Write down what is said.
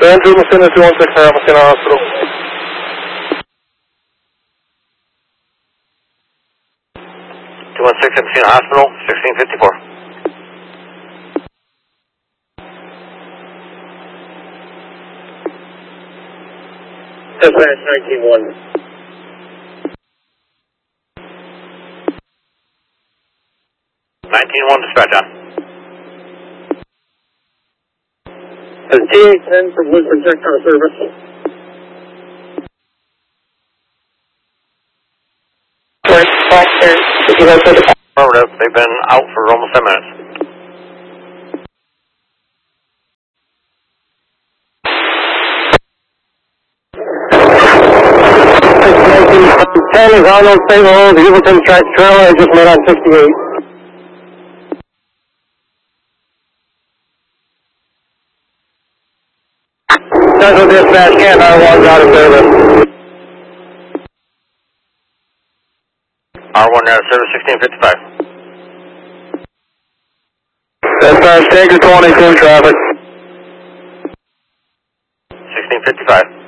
Andrew Messina 216 Messina Hospital. 216 at Messina Hospital, 1654. Dispatch 19-1. 19-1 dispatch on. TA-10 from Wood Projectile Service. Affirmative, they've been out for almost 10 minutes. Ten is on those same road, the Hilton track trailer I just met on 68. Central Dispatch, can't R1's out of service. R1 out of service, 1655. Dispatch, Tanker 22 traffic. 1655.